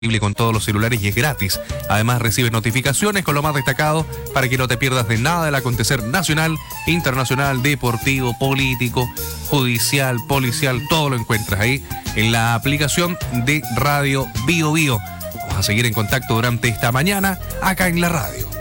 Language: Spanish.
con todos los celulares y es gratis. Además recibes notificaciones con lo más destacado para que no te pierdas de nada del acontecer nacional, internacional, deportivo, político, judicial, policial, todo lo encuentras ahí en la aplicación de Radio Bio Bio. Vamos a seguir en contacto durante esta mañana acá en la radio.